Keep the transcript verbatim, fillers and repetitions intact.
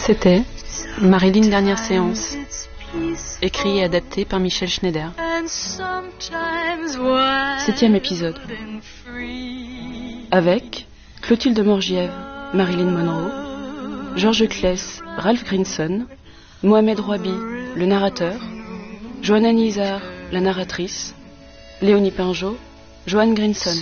C'était Marilyn Dernière Séance, écrit et adapté par Michel Schneider. Septième épisode. Avec Clotilde Morgiève, Marilyn Monroe, Georges Claes, Ralph Grinson, Mohamed Rouabi, le narrateur, Johanna Nizar, la narratrice, Léonie Pinjot, Joanne Grinson.